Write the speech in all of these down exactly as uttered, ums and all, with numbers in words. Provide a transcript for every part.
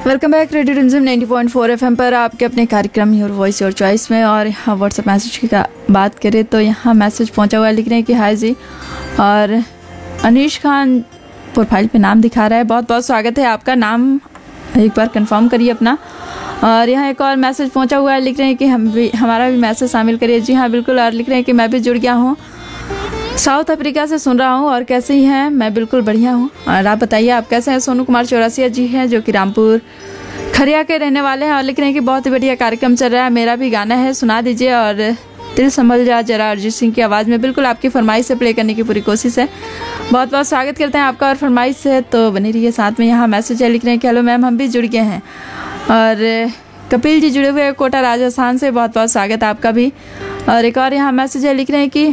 Welcome back radio रिमझिम ninety point four FM पर आपके अपने कार्यक्रम योर वॉइस योर चॉइस में। और यहाँ व्हाट्सएप मैसेज की बात करें तो यहाँ मैसेज पहुँचा हुआ है, लिख रहे हैं कि हाय जी, और अनीश खान प्रोफाइल पे नाम दिखा रहा है। बहुत बहुत स्वागत है आपका, नाम एक बार कंफर्म करिए अपना। और यहाँ एक और मैसेज पहुँचा हुआ है, लिख रहे हैं कि हम भी हमारा भी मैसेज शामिल करिए। जी हाँ बिल्कुल, और लिख रहे हैं कि मैं भी जुड़ गया हूँ, साउथ अफ्रीका से सुन रहा हूँ और कैसे ही हैं। मैं बिल्कुल बढ़िया हूँ, और आप बताइए आप कैसे हैं। सोनू कुमार चौरासिया जी हैं जो कि रामपुर खरिया के रहने वाले हैं, और लिख रहे हैं कि बहुत ही बढ़िया कार्यक्रम चल रहा है, मेरा भी गाना है सुना दीजिए। और दिल संभल जा जरा अरिजीत सिंह की आवाज़ में, बिल्कुल आपकी फरमाइश से प्ले करने की पूरी कोशिश है। बहुत बहुत स्वागत करते हैं आपका, और फरमाइश से तो बनी रहिए साथ में। यहाँ मैसेज है, लिख रहे हैं कि हेलो मैम, हम भी जुड़ गए हैं। और कपिल जी जुड़े हुए हैं कोटा राजस्थान से, बहुत बहुत स्वागत है आपका भी। और एक और यहाँ मैसेज है, लिख रहे हैं कि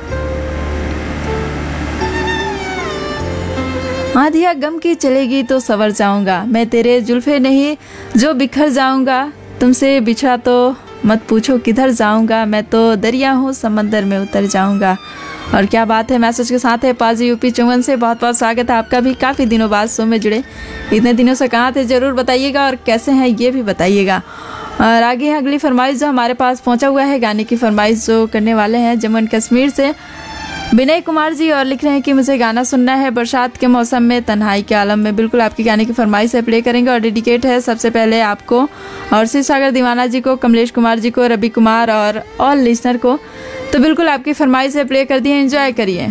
आधिया गम की चलेगी तो सवर जाऊंगा, मैं तेरे जुल्फे नहीं जो बिखर जाऊंगा, तुमसे बिछड़ा तो मत पूछो किधर जाऊंगा, मैं तो दरिया हूँ समंदर में उतर जाऊंगा। और क्या बात है, मैसेज के साथ है पाजी यूपी चौवन से, बहुत बहुत स्वागत है आपका भी। काफ़ी दिनों बाद शो में जुड़े, इतने दिनों से कहाँ थे ज़रूर बताइएगा, और कैसे हैं ये भी बताइएगा। और आगे है अगली फरमाइश जो हमारे पास पहुँचा हुआ है, गाने की फरमाइश जो करने वाले हैं जम्मू एंड कश्मीर से विनय कुमार जी, और लिख रहे हैं कि मुझे गाना सुनना है बरसात के मौसम में तन्हाई के आलम में। बिल्कुल आपकी गाने की फरमाइश से प्ले करेंगे, और डेडिकेट है सबसे पहले आपको और शिव सागर दीवाना जी को, कमलेश कुमार जी को, रवि कुमार और ऑल लिसनर को। तो बिल्कुल आपकी फरमाइश से प्ले कर दिए, एंजॉय करिए।